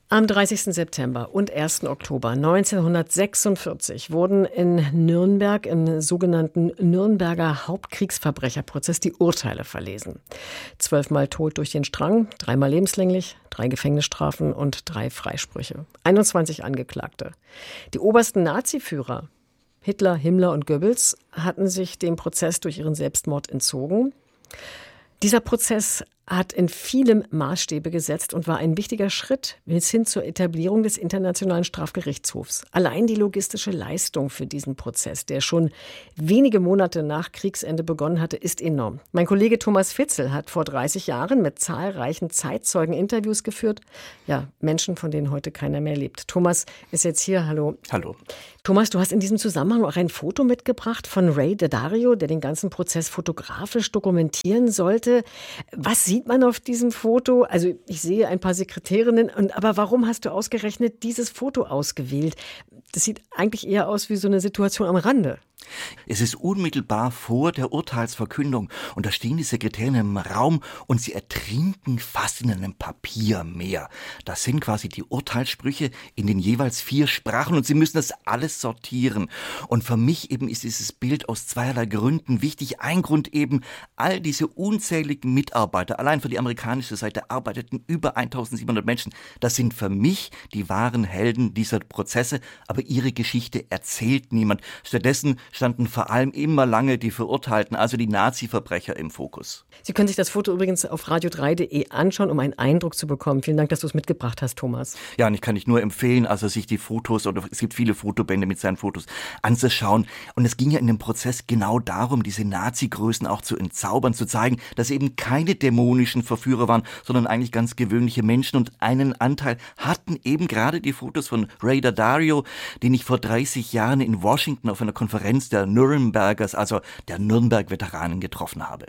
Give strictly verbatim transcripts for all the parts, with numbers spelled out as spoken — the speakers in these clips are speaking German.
Am dreißigsten September und ersten Oktober neunzehnhundertsechsundvierzig wurden in Nürnberg im sogenannten Nürnberger Hauptkriegsverbrecherprozess die Urteile verlesen. Zwölfmal tot durch den Strang, dreimal lebenslänglich, drei Gefängnisstrafen und drei Freisprüche. einundzwanzig Angeklagte. Die obersten Naziführer, Hitler, Himmler und Goebbels, hatten sich dem Prozess durch ihren Selbstmord entzogen. Dieser Prozess hat in vielem Maßstäbe gesetzt und war ein wichtiger Schritt bis hin zur Etablierung des Internationalen Strafgerichtshofs. Allein die logistische Leistung für diesen Prozess, der schon wenige Monate nach Kriegsende begonnen hatte, ist enorm. Mein Kollege Thomas Fitzel hat vor dreißig Jahren mit zahlreichen Zeitzeugen Interviews geführt. Ja, Menschen, von denen heute keiner mehr lebt. Thomas ist jetzt hier. Hallo. Hallo. Thomas, du hast in diesem Zusammenhang auch ein Foto mitgebracht von Ray Daddario, der den ganzen Prozess fotografisch dokumentieren sollte. Was sieht man auf diesem Foto? Also ich sehe ein paar Sekretärinnen, und, aber warum hast du ausgerechnet dieses Foto ausgewählt? Das sieht eigentlich eher aus wie so eine Situation am Rande. Es ist unmittelbar vor der Urteilsverkündung und da stehen die Sekretärinnen im Raum und sie ertrinken fast in einem Papiermeer. Das sind quasi die Urteilssprüche in den jeweils vier Sprachen und sie müssen das alles sortieren. Und für mich eben ist dieses Bild aus zweierlei Gründen wichtig. Ein Grund eben, all diese unzähligen Mitarbeiter, allein für die amerikanische Seite arbeiteten über eintausendsiebenhundert Menschen. Das sind für mich die wahren Helden dieser Prozesse, aber ihre Geschichte erzählt niemand. Stattdessen standen vor allem immer lange die Verurteilten, also die Nazi-Verbrecher im Fokus. Sie können sich das Foto übrigens auf radio drei punkt de anschauen, um einen Eindruck zu bekommen. Vielen Dank, dass du es mitgebracht hast, Thomas. Ja, und ich kann dich nur empfehlen, also sich die Fotos, oder es gibt viele Fotobände mit seinen Fotos, anzuschauen. Und es ging ja in dem Prozess genau darum, diese Nazi-Größen auch zu entzaubern, zu zeigen, dass eben keine dämonischen Verführer waren, sondern eigentlich ganz gewöhnliche Menschen. Und einen Anteil hatten eben gerade die Fotos von Ray Daddario, den ich vor dreißig Jahren in Washington auf einer Konferenz der Nürnbergers, also der Nürnberg-Veteranen, getroffen habe.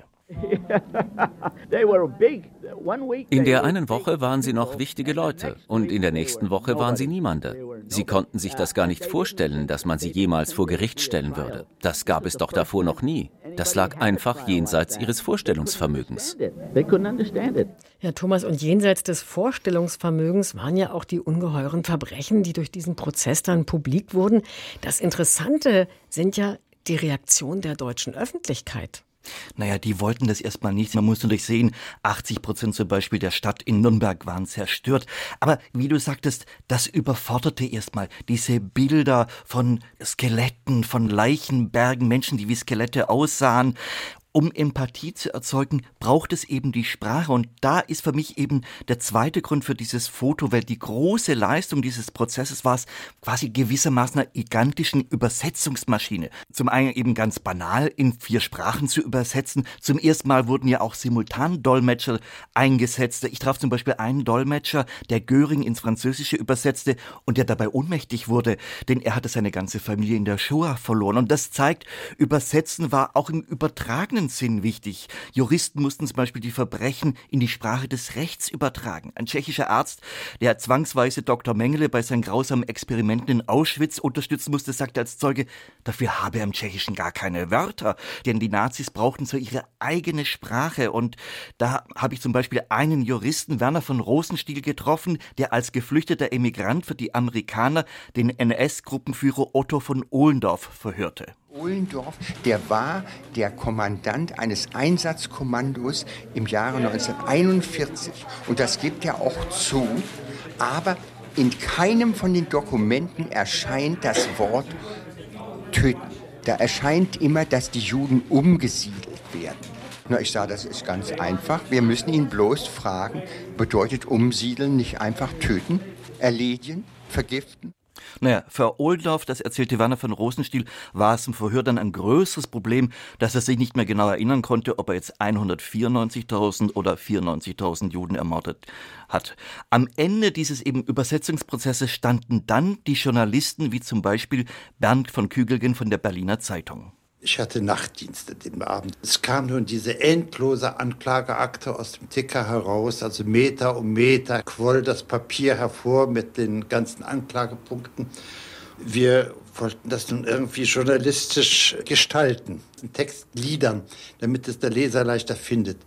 In der einen Woche waren sie noch wichtige Leute und in der nächsten Woche waren sie niemande. Sie konnten sich das gar nicht vorstellen, dass man sie jemals vor Gericht stellen würde. Das gab es doch davor noch nie. Das lag einfach jenseits ihres Vorstellungsvermögens. Ja, Thomas, und jenseits des Vorstellungsvermögens waren ja auch die ungeheuren Verbrechen, die durch diesen Prozess dann publik wurden. Das Interessante sind ja die Reaktionen der deutschen Öffentlichkeit. Naja, die wollten das erstmal nicht. Man muss natürlich sehen, achtzig Prozent zum Beispiel der Stadt in Nürnberg waren zerstört. Aber wie du sagtest, das überforderte erstmal diese Bilder von Skeletten, von Leichenbergen, Menschen, die wie Skelette aussahen. Um Empathie zu erzeugen, braucht es eben die Sprache. Und da ist für mich eben der zweite Grund für dieses Foto, weil die große Leistung dieses Prozesses war es, quasi gewissermaßen einer gigantischen Übersetzungsmaschine. Zum einen eben ganz banal in vier Sprachen zu übersetzen. Zum ersten Mal wurden ja auch Simultandolmetscher eingesetzt. Ich traf zum Beispiel einen Dolmetscher, der Göring ins Französische übersetzte und der dabei ohnmächtig wurde, denn er hatte seine ganze Familie in der Shoah verloren. Und das zeigt, Übersetzen war auch im übertragenen Sinn wichtig. Juristen mussten zum Beispiel die Verbrechen in die Sprache des Rechts übertragen. Ein tschechischer Arzt, der zwangsweise Doktor Mengele bei seinen grausamen Experimenten in Auschwitz unterstützen musste, sagte als Zeuge, dafür habe er im Tschechischen gar keine Wörter, denn die Nazis brauchten so ihre eigene Sprache. Und da habe ich zum Beispiel einen Juristen, Werner von Rosenstiel, getroffen, der als geflüchteter Emigrant für die Amerikaner den N S-Gruppenführer Otto von Ohlendorf verhörte. Ohlendorf, der war der Kommandant eines Einsatzkommandos im Jahre neunzehnhunderteinundvierzig. Und das gibt er auch zu. Aber in keinem von den Dokumenten erscheint das Wort töten. Da erscheint immer, dass die Juden umgesiedelt werden. Na, ich sage, das ist ganz einfach. Wir müssen ihn bloß fragen, bedeutet umsiedeln nicht einfach töten, erledigen, vergiften? Naja, für Ohlendorf, das erzählte Werner von Rosenstiel, war es im Verhör dann ein größeres Problem, dass er sich nicht mehr genau erinnern konnte, ob er jetzt hundertvierundneunzigtausend oder vierundneunzigtausend Juden ermordet hat. Am Ende dieses eben Übersetzungsprozesses standen dann die Journalisten, wie zum Beispiel Bernd von Kügelgen von der Berliner Zeitung. Ich hatte Nachtdienste den Abend. Es kam nun diese endlose Anklageakte aus dem Ticker heraus, also Meter um Meter quoll das Papier hervor mit den ganzen Anklagepunkten. Wir wollten das nun irgendwie journalistisch gestalten, den Text gliedern, damit es der Leser leichter findet.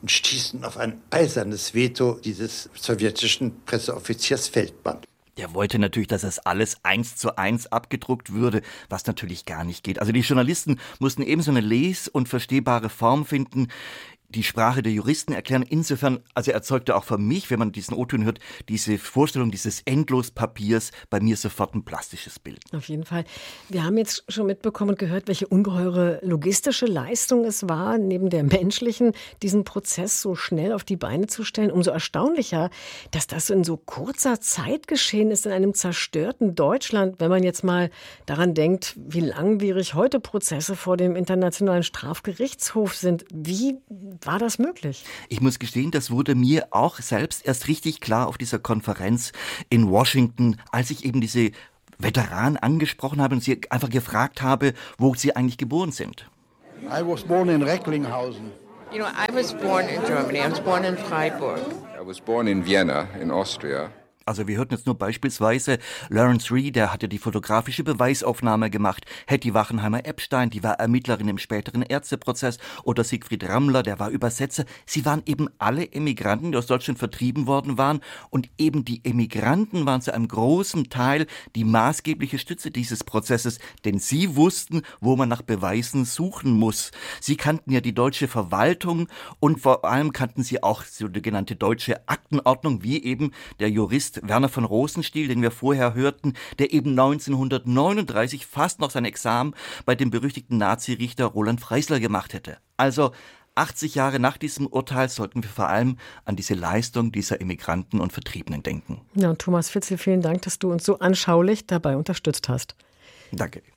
und stießen auf ein eisernes Veto dieses sowjetischen Presseoffiziers Feldmann. Der wollte natürlich, dass das alles eins zu eins abgedruckt würde, was natürlich gar nicht geht. Also die Journalisten mussten eben so eine les- und verstehbare Form finden, die Sprache der Juristen erklären. Insofern, also erzeugte auch für mich, wenn man diesen O-Ton hört, diese Vorstellung dieses Endlospapiers bei mir sofort ein plastisches Bild. Auf jeden Fall. Wir haben jetzt schon mitbekommen und gehört, welche ungeheure logistische Leistung es war, neben der menschlichen, diesen Prozess so schnell auf die Beine zu stellen. Umso erstaunlicher, dass das in so kurzer Zeit geschehen ist in einem zerstörten Deutschland, wenn man jetzt mal daran denkt, wie langwierig heute Prozesse vor dem Internationalen Strafgerichtshof sind. Wie war das möglich? Ich muss gestehen, das wurde mir auch selbst erst richtig klar auf dieser Konferenz in Washington, als ich eben diese Veteranen angesprochen habe und sie einfach gefragt habe, wo sie eigentlich geboren sind. I was born in Recklinghausen. You know, I was born in Germany. I was born in Freiburg. I was born in Vienna, in Austria. Also wir hörten jetzt nur beispielsweise Lawrence Rhee, der hatte die fotografische Beweisaufnahme gemacht, Hetty Wachenheimer-Epstein, die war Ermittlerin im späteren Ärzteprozess, oder Siegfried Rammler, der war Übersetzer. Sie waren eben alle Emigranten, die aus Deutschland vertrieben worden waren, und eben die Emigranten waren zu einem großen Teil die maßgebliche Stütze dieses Prozesses, denn sie wussten, wo man nach Beweisen suchen muss. Sie kannten ja die deutsche Verwaltung und vor allem kannten sie auch so die genannte deutsche Aktenordnung, wie eben der Jurist Werner von Rosenstiel, den wir vorher hörten, der eben neunzehnhundertneununddreißig fast noch sein Examen bei dem berüchtigten Nazi-Richter Roland Freisler gemacht hätte. Also achtzig Jahre nach diesem Urteil sollten wir vor allem an diese Leistung dieser Emigranten und Vertriebenen denken. Ja, und Thomas Fitzel, vielen Dank, dass du uns so anschaulich dabei unterstützt hast. Danke.